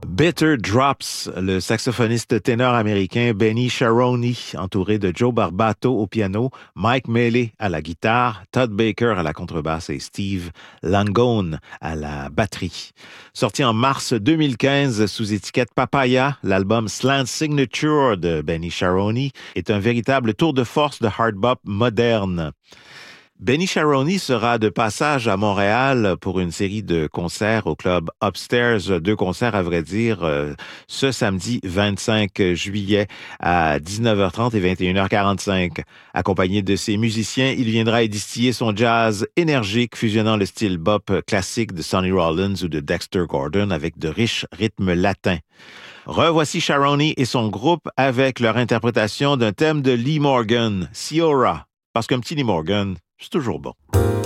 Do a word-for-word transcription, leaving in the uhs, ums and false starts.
Bitter Drops, le saxophoniste ténor américain Benny Charoni, entouré de Joe Barbato au piano, Mike Mealy à la guitare, Todd Baker à la contrebasse et Steve Langone à la batterie. Sorti en mars deux mille quinze sous étiquette Papaya, l'album Slant Signature de Benny Charoni est un véritable tour de force de hard bop moderne. Benny Charoni sera de passage à Montréal pour une série de concerts au club Upstairs, deux concerts à vrai dire, ce samedi vingt-cinq juillet à dix-neuf heures trente et vingt et une heures quarante-cinq. Accompagné de ses musiciens, il viendra y distiller son jazz énergique, fusionnant le style bop classique de Sonny Rollins ou de Dexter Gordon avec de riches rythmes latins. Revoici Charoni et son groupe avec leur interprétation d'un thème de Lee Morgan, Ciora, parce qu'un petit Lee Morgan, c'est toujours bon.